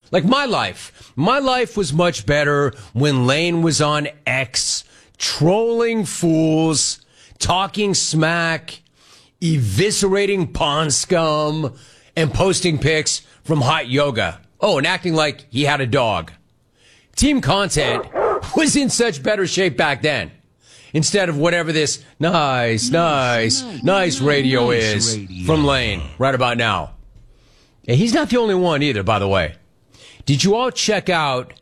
Like my life. My life was much better when Lane was on X, trolling fools, talking smack, eviscerating pond scum, and posting pics from hot yoga. Oh, and acting like he had a dog. Team content was in such better shape back then. Instead of whatever this nice radio is from Lane right about now. And he's not the only one either, by the way. Did you all check out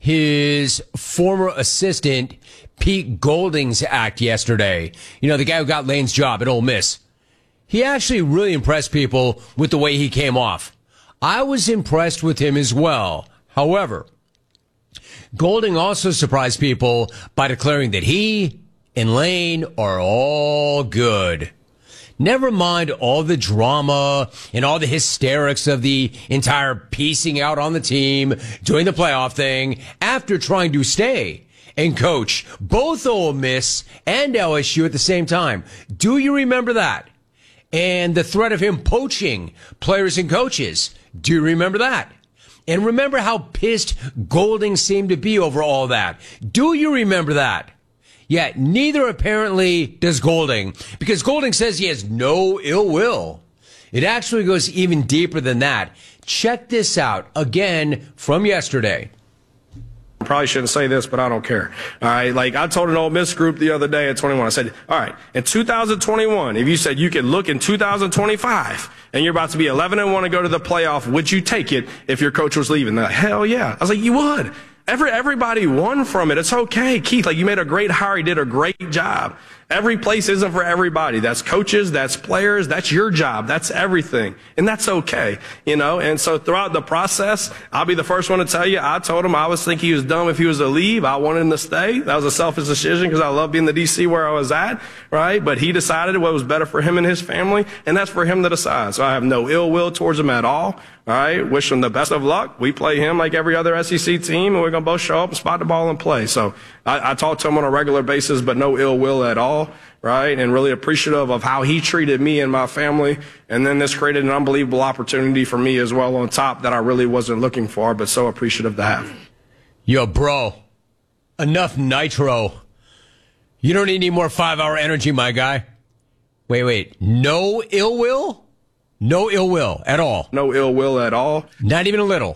his former assistant, Pete Golding's act yesterday? You know, the guy who got Lane's job at Ole Miss. He actually really impressed people with the way he came off. I was impressed with him as well. However, Golding also surprised people by declaring that he and Lane are all good. Never mind all the drama and all the hysterics of the entire piecing out on the team, doing the playoff thing, after trying to stay and coach both Ole Miss and LSU at the same time. Do you remember that? And the threat of him poaching players and coaches. Do you remember that? And remember how pissed Golding seemed to be over all that. Do you remember that? Yeah, neither apparently does Golding, because Golding says he has no ill will. It actually goes even deeper than that. Check this out again from yesterday. I probably shouldn't say this, but I don't care. All right, like I told an Ole Miss group the other day at 21, I said, all right, in 2021, if you said you could look in 2025 and you're about to be 11-1 and go to the playoff, would you take it if your coach was leaving? They're like, hell yeah. I was like, you would. Everybody won from it. It's okay. Keith, like you made a great hire. You did a great job. Every place isn't for everybody. That's coaches, that's players, that's your job, that's everything. And that's okay, you know? And so throughout the process, I'll be the first one to tell you, I told him I was thinking he was dumb if he was to leave. I wanted him to stay. That was a selfish decision because I love being the DC where I was at, right? But he decided what was better for him and his family, and that's for him to decide. So I have no ill will towards him at all. All right, wish him the best of luck. We play him like every other SEC team, and we're going to both show up and spot the ball and play. So I talk to him on a regular basis, but no ill will at all, right? And really appreciative of how he treated me and my family. And then this created an unbelievable opportunity for me as well on top that I really wasn't looking for, but so appreciative to have. Yo, bro, enough nitro. You don't need any more 5-hour energy, my guy. Wait, no ill will? No ill will at all. No ill will at all. Not even a little.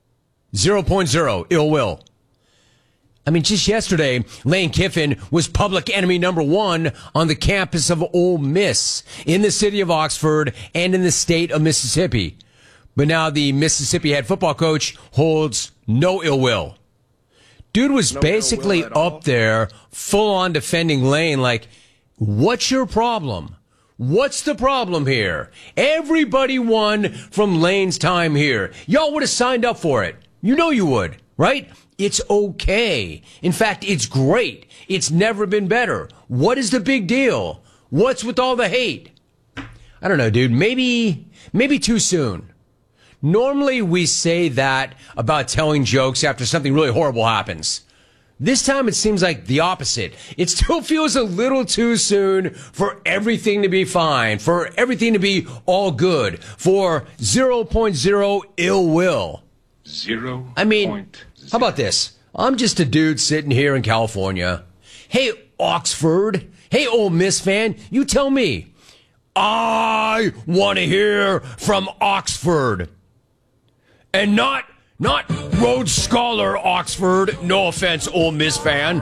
0.0 ill will. I mean, just yesterday, Lane Kiffin was public enemy number one on the campus of Ole Miss in the city of Oxford and in the state of Mississippi. But now the Mississippi head football coach holds no ill will. Dude was basically up there full on defending Lane like, what's your problem? What's the problem here? Everybody won from Lane's time here. Y'all would have signed up for it. You know you would, right? It's okay. In fact, it's great. It's never been better. What is the big deal? What's with all the hate? I don't know, dude. Maybe too soon. Normally we say that about telling jokes after something really horrible happens. This time it seems like the opposite. It still feels a little too soon for everything to be fine, for everything to be all good, for 0.0 ill will. I mean, how about this? I'm just a dude sitting here in California. Hey, Oxford. Hey, Ole Miss fan, you tell me. I want to hear from Oxford. And not Rhodes Scholar Oxford. No offense, Ole Miss fan.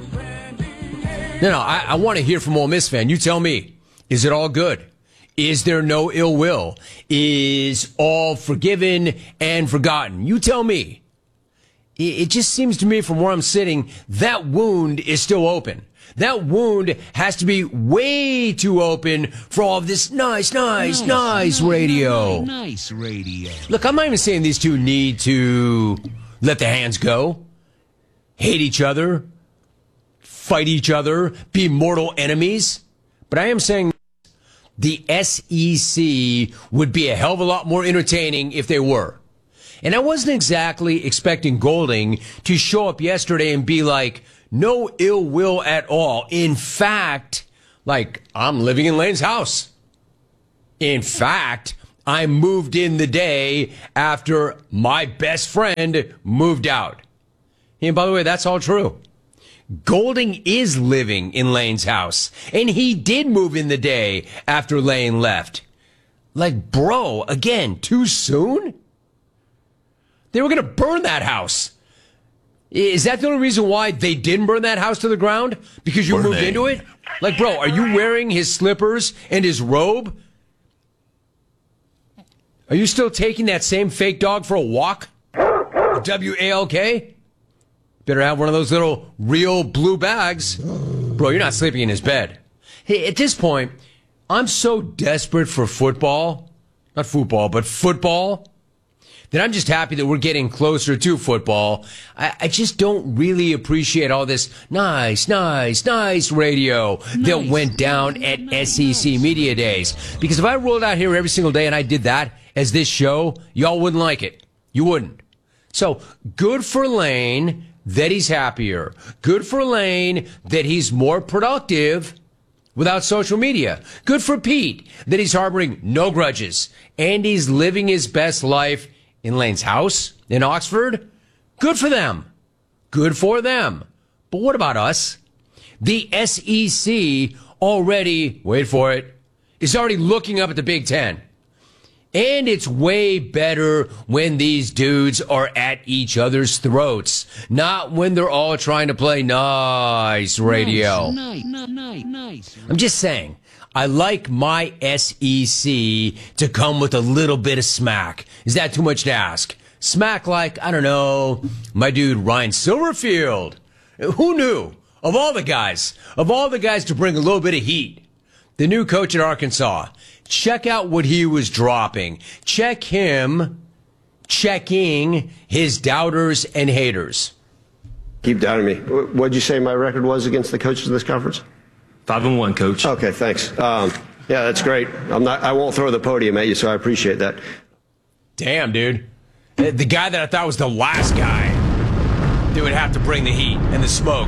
No, I want to hear from Ole Miss fan. You tell me. Is it all good? Is there no ill will? Is all forgiven and forgotten? You tell me. It just seems to me from where I'm sitting, that wound is still open. That wound has to be way too open for all of this nice radio. Nice radio. Look, I'm not even saying these two need to let the hands go, hate each other, fight each other, be mortal enemies. But I am saying the SEC would be a hell of a lot more entertaining if they were. And I wasn't exactly expecting Golding to show up yesterday and be like, no ill will at all. In fact, like, I'm living in Lane's house. In fact, I moved in the day after my best friend moved out. And by the way, that's all true. Golding is living in Lane's house, and he did move in the day after Lane left. Like, bro, again, too soon? They were going to burn that house. Is that the only reason why they didn't burn that house to the ground? Because you moved into it? Like, bro, are you wearing his slippers and his robe? Are you still taking that same fake dog for a walk? WALK? Better have one of those little real blue bags. Bro, you're not sleeping in his bed. Hey, at this point, I'm so desperate for football. Not football, but football. That I'm just happy that we're getting closer to football. I just don't really appreciate all this nice radio that went down at SEC Media Days. Because if I rolled out here every single day and I did that as this show, y'all wouldn't like it. You wouldn't. So, good for Lane that he's happier. Good for Lane that he's more productive without social media. Good for Pete that he's harboring no grudges and he's living his best life in Lane's house in Oxford. Good for them. Good for them. But what about us? The SEC already, wait for it, is already looking up at the Big Ten. And it's way better when these dudes are at each other's throats, not when they're all trying to play nice radio. Nice. I'm just saying, I like my SEC to come with a little bit of smack. Is that too much to ask? Smack like, I don't know, my dude Ryan Silverfield. Who knew? Of all the guys to bring a little bit of heat. The new coach at Arkansas. Check out what he was dropping. Check him checking his doubters and haters. Keep doubting me. What'd you say my record was against the coaches of this conference? 5-1, coach. Okay, thanks. Yeah, that's great. I won't throw the podium at you, so I appreciate that. Damn, dude. The guy that I thought was the last guy that would have to bring the heat and the smoke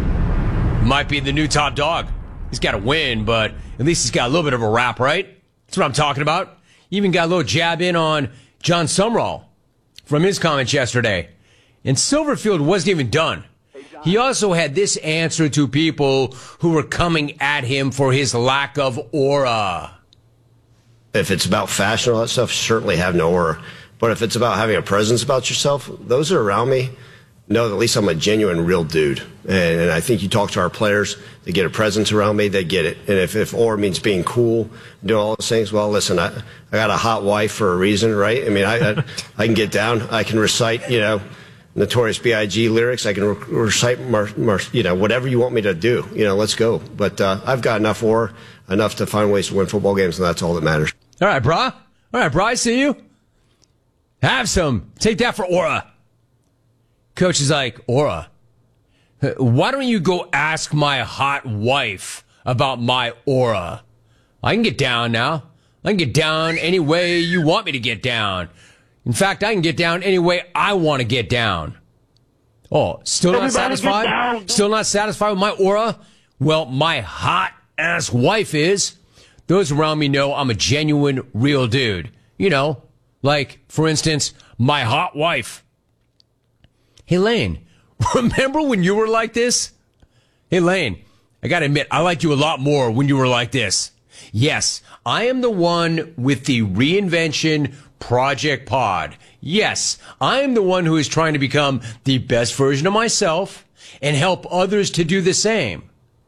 might be the new top dog. He's got to win, but at least he's got a little bit of a rap, right? That's what I'm talking about. You even got a little jab in on John Sumrall from his comments yesterday. And Silverfield wasn't even done. He also had this answer to people who were coming at him for his lack of aura. If it's about fashion, all that stuff, certainly have no aura. But if it's about having a presence about yourself, those who are around me know that at least I'm a genuine, real dude. And I think you talk to our players, they get a presence around me, they get it. And if aura means being cool, doing all those things, well, listen, I got a hot wife for a reason, right? I mean, I can get down, I can recite, Notorious B.I.G. lyrics. I can recite, whatever you want me to do. Let's go. But I've got enough aura, enough to find ways to win football games, and that's all that matters. All right, brah. I see you. Have some. Take that for aura. Coach is like, aura? Why don't you go ask my hot wife about my aura? I can get down now. I can get down any way you want me to get down. In fact, I can get down any way I want to get down. Oh, still not satisfied? Still not satisfied with my aura? Well, my hot-ass wife is. Those around me know I'm a genuine, real dude. Like, for instance, my hot wife. Hey, Lane, remember when you were like this? Hey, Lane, I gotta admit, I liked you a lot more when you were like this. Yes, I am the one with the reinvention Project Pod. Yes, I am the one who is trying to become the best version of myself and help others to do the same.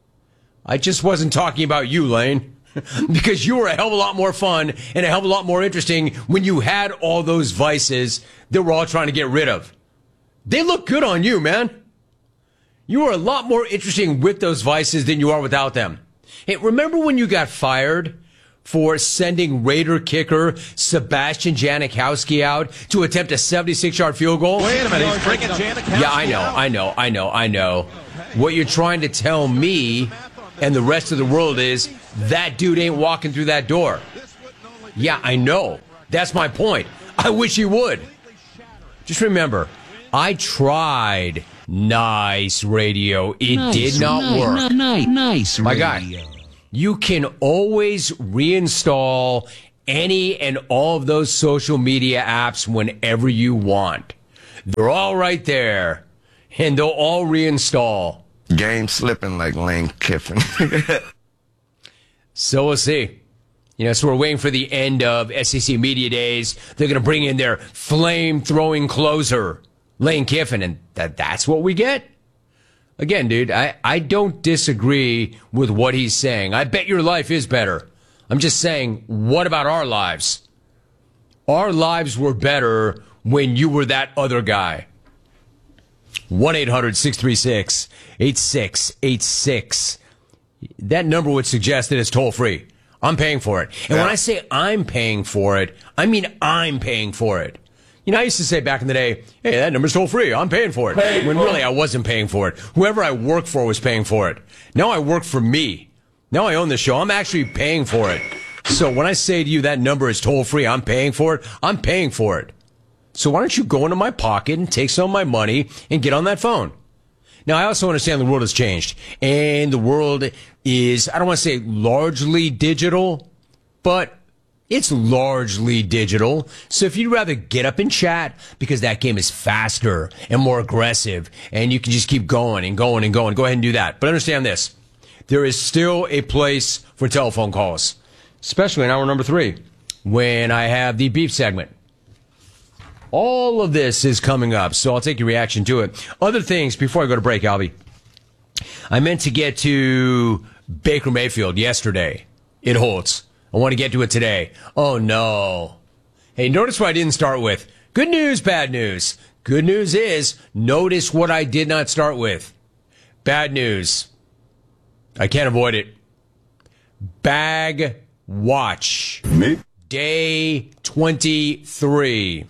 I just wasn't talking about you, Lane, because you were a hell of a lot more fun and a hell of a lot more interesting when you had all those vices that we're all trying to get rid of. They look good on you, man. You are a lot more interesting with those vices than you are without them. Hey, remember when you got fired for sending Raider kicker Sebastian Janikowski out to attempt a 76-yard field goal? Wait a minute, he's bringing Janikowski Yeah, I know. What you're trying to tell me and the rest of the world is that dude ain't walking through that door. Yeah, I know. That's my point. I wish he would. Just remember, I tried nice radio. It did not work. Nice My guy, you can always reinstall any and all of those social media apps whenever you want. They're all right there, and they'll all reinstall. Game slipping like Lane Kiffin. So we'll see. So we're waiting for the end of SEC Media Days. They're going to bring in their flame-throwing closer, Lane Kiffin, and that's what we get. Again, dude, I don't disagree with what he's saying. I bet your life is better. I'm just saying, what about our lives? Our lives were better when you were that other guy. 1-800-636-8686. That number would suggest that it's toll-free. I'm paying for it. And when I say I'm paying for it, I mean I'm paying for it. I used to say back in the day, hey, that number's toll-free. I'm paying for it. When really I wasn't paying for it. Whoever I worked for was paying for it. Now I work for me. Now I own the show. I'm actually paying for it. So when I say to you that number is toll-free, I'm paying for it, I'm paying for it. So why don't you go into my pocket and take some of my money and get on that phone? Now, I also understand the world has changed. And the world is, I don't want to say largely digital, but it's largely digital. So if you'd rather get up and chat, because that game is faster and more aggressive, and you can just keep going and going and going, go ahead and do that. But understand this. There is still a place for telephone calls, especially in hour number 3, when I have the beef segment. All of this is coming up, so I'll take your reaction to it. Other things before I go to break, Albie. I meant to get to Baker Mayfield yesterday. It holds. I want to get to it today. Oh, no. Hey, notice what I didn't start with. Good news, bad news. Good news is, notice what I did not start with. Bad news. I can't avoid it. Bag watch. Me? Day 23.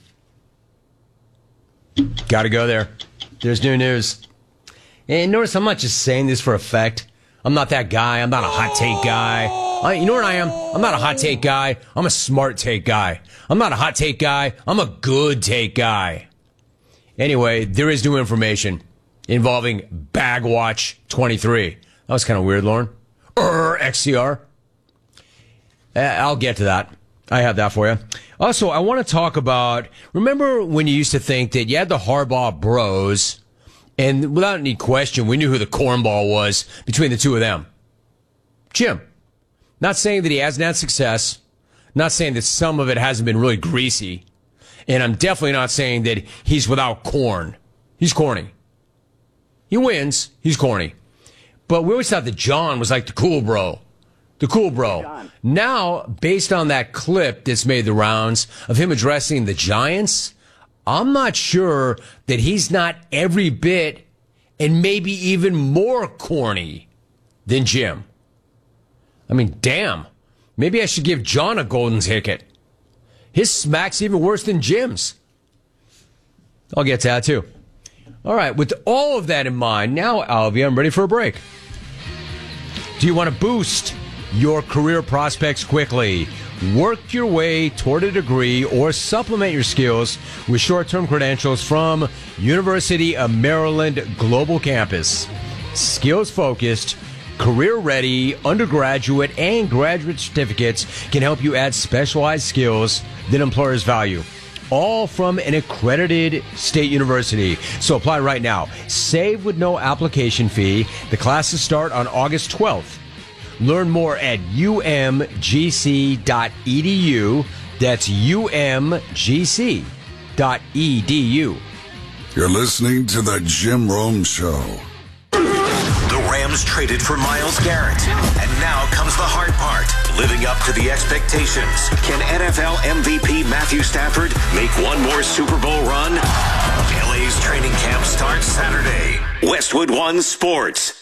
Got to go there. There's new news. And notice I'm not just saying this for effect. I'm not that guy. I'm not a hot take guy. You know what I am? I'm not a hot take guy. I'm a smart take guy. I'm not a hot take guy. I'm a good take guy. Anyway, there is new information involving Bag Watch 23. That was kind of weird, Lauren. XCR. I'll get to that. I have that for you. Also, I want to talk about, remember when you used to think that you had the Harbaugh bros, and without any question, we knew who the cornball was between the two of them? Jim. Not saying that he hasn't had success. Not saying that some of it hasn't been really greasy. And I'm definitely not saying that he's without corn. He's corny. He wins. He's corny. But we always thought that John was like the cool bro. The cool bro. John. Now, based on that clip that's made the rounds of him addressing the Giants, I'm not sure that he's not every bit and maybe even more corny than Jim. I mean, damn. Maybe I should give John a golden ticket. His smack's even worse than Jim's. I'll get to that, too. All right, with all of that in mind, now, Alvia, I'm ready for a break. Do you want to boost your career prospects quickly? Work your way toward a degree or supplement your skills with short-term credentials from University of Maryland Global Campus. Skills-focused, career-ready undergraduate and graduate certificates can help you add specialized skills that employers value. All from an accredited state university. So apply right now. Save with no application fee. The classes start on August 12th. Learn more at umgc.edu. That's umgc.edu. You're listening to the Jim Rome Show. The Rams traded for Myles Garrett. And now comes the hard part. Living up to the expectations. Can NFL MVP Matthew Stafford make one more Super Bowl run? LA's training camp starts Saturday. Westwood One Sports.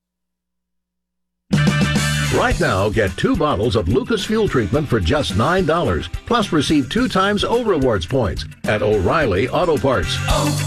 Right now, get 2 bottles of Lucas Fuel Treatment for just $9. Plus, receive 2 times O-Rewards points at O'Reilly Auto Parts.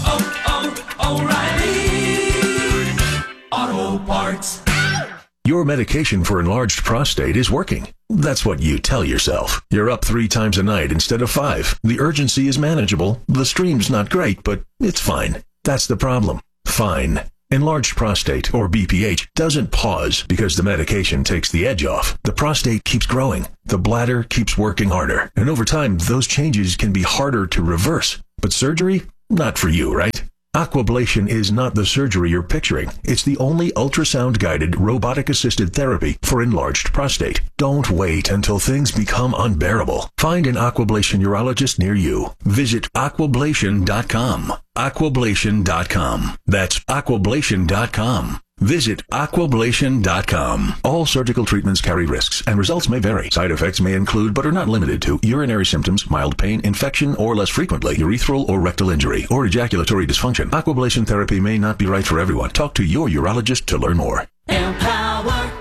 O'Reilly Auto Parts. Your medication for enlarged prostate is working. That's what you tell yourself. You're up 3 times a night instead of 5. The urgency is manageable. The stream's not great, but it's fine. That's the problem. Fine. Enlarged prostate, or BPH, doesn't pause because the medication takes the edge off. The prostate keeps growing. The bladder keeps working harder. And over time, those changes can be harder to reverse. But surgery? Not for you, right? Aquablation is not the surgery you're picturing. It's the only ultrasound-guided, robotic-assisted therapy for enlarged prostate. Don't wait until things become unbearable. Find an Aquablation urologist near you. Visit aquablation.com. Aquablation.com. That's aquablation.com. Visit aquablation.com. All surgical treatments carry risks, and results may vary. Side effects may include, but are not limited to, urinary symptoms, mild pain, infection, or less frequently, urethral or rectal injury, or ejaculatory dysfunction. Aquablation therapy may not be right for everyone. Talk to your urologist to learn more. Empower.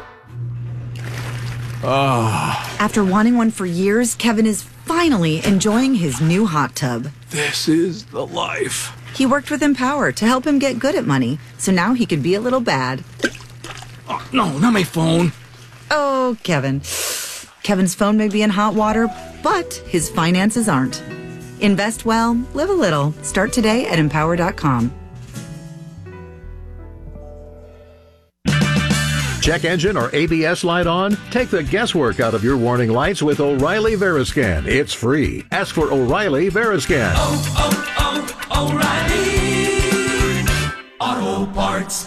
After wanting one for years, Kevin is finally enjoying his new hot tub. This is the life. He worked with Empower to help him get good at money, so now he could be a little bad. Oh, no, not my phone. Oh, Kevin. Kevin's phone may be in hot water, but his finances aren't. Invest well, live a little. Start today at Empower.com. Check engine or ABS light on? Take the guesswork out of your warning lights with O'Reilly Veriscan. It's free. Ask for O'Reilly Veriscan. O'Reilly Auto Parts.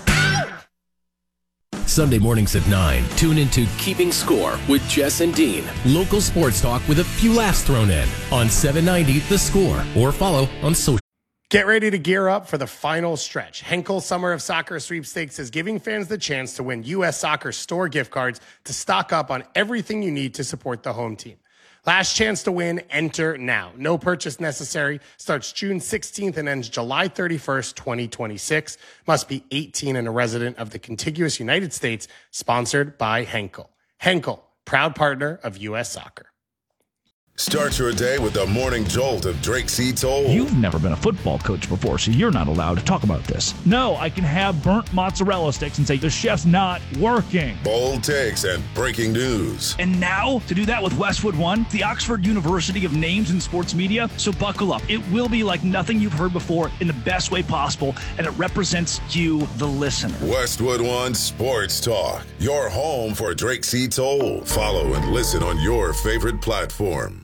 Sunday mornings at 9, tune into Keeping Score with Jess and Dean. Local sports talk with a few laughs thrown in on 790 The Score, or follow on social. Get ready to gear up for the final stretch. Henkel Summer of Soccer Sweepstakes is giving fans the chance to win U.S. Soccer store gift cards to stock up on everything you need to support the home team. Last chance to win, enter now. No purchase necessary. Starts June 16th and ends July 31st, 2026. Must be 18 and a resident of the contiguous United States. Sponsored by Henkel. Henkel, proud partner of U.S. Soccer. Start your day with the morning jolt of Drake C. Toll. You've never been a football coach before, so you're not allowed to talk about this. No, I can have burnt mozzarella sticks and say the chef's not working. Bold takes and breaking news. And now, to do that with Westwood One, the Oxford University of names in sports media. So buckle up. It will be like nothing you've heard before in the best way possible, and it represents you, the listener. Westwood One Sports Talk, your home for Drake C. Toll. Follow and listen on your favorite platform.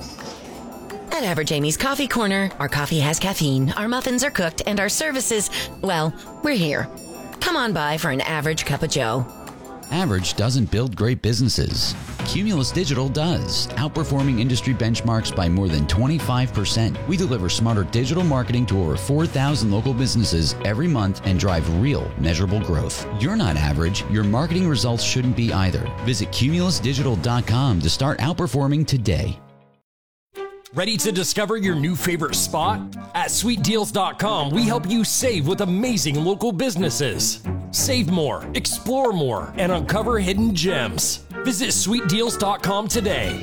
At Average Amy's Coffee Corner, our coffee has caffeine, our muffins are cooked, and our services, well, we're here. Come on by for an average cup of joe. Average doesn't build great businesses. Cumulus Digital does, outperforming industry benchmarks by more than 25%. We deliver smarter digital marketing to over 4,000 local businesses every month and drive real, measurable growth. You're not average. Your marketing results shouldn't be either. Visit cumulusdigital.com to start outperforming today. Ready to discover your new favorite spot? At sweetdeals.com, we help you save with amazing local businesses. Save more, explore more, and uncover hidden gems. Visit sweetdeals.com today.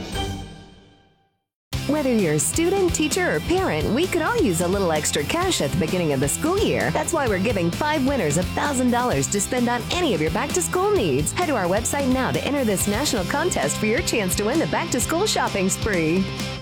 Whether you're a student, teacher, or parent, we could all use a little extra cash at the beginning of the school year. That's why we're giving 5 winners $1,000 to spend on any of your back-to-school needs. Head to our website now to enter this national contest for your chance to win the back-to-school shopping spree.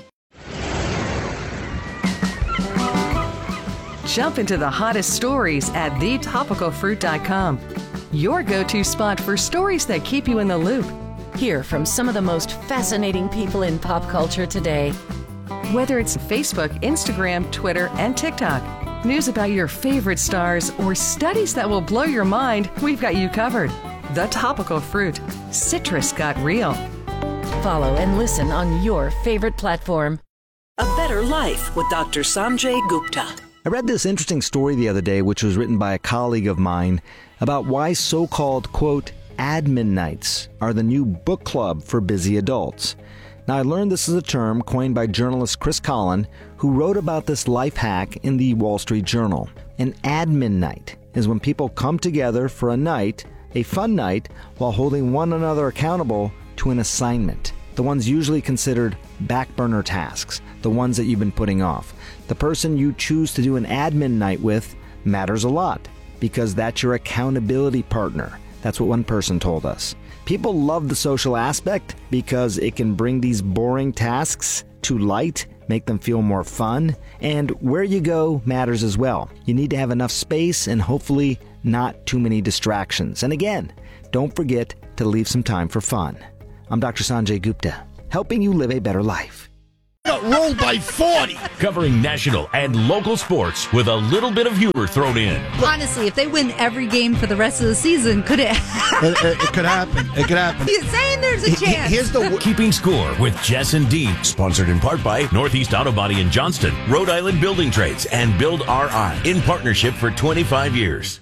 Jump into the hottest stories at thetopicalfruit.com. Your go-to spot for stories that keep you in the loop. Hear from some of the most fascinating people in pop culture today. Whether it's Facebook, Instagram, Twitter, and TikTok, news about your favorite stars, or studies that will blow your mind, we've got you covered. The Topical Fruit. Citrus got real. Follow and listen on your favorite platform. A Better Life with Dr. Sanjay Gupta. I read this interesting story the other day, which was written by a colleague of mine, about why so-called, quote, admin nights are the new book club for busy adults. Now, I learned this is a term coined by journalist Chris Collin, who wrote about this life hack in the Wall Street Journal. An admin night is when people come together for a night, a fun night, while holding one another accountable to an assignment. The ones usually considered back burner tasks, the ones that you've been putting off. The person you choose to do an admin night with matters a lot because that's your accountability partner. That's what one person told us. People love the social aspect because it can bring these boring tasks to light, make them feel more fun, and where you go matters as well. You need to have enough space and hopefully not too many distractions. And again, don't forget to leave some time for fun. I'm Dr. Sanjay Gupta, helping you live a better life. Got rolled by 40. Covering national and local sports with a little bit of humor thrown in. Honestly, if they win every game for the rest of the season, could it happen? It could happen. It could happen. He's saying there's a chance. Here's the Keeping Score with Jess and Dean. Sponsored in part by Northeast Auto Body in Johnston, Rhode Island Building Trades, and Build RI in partnership for 25 years.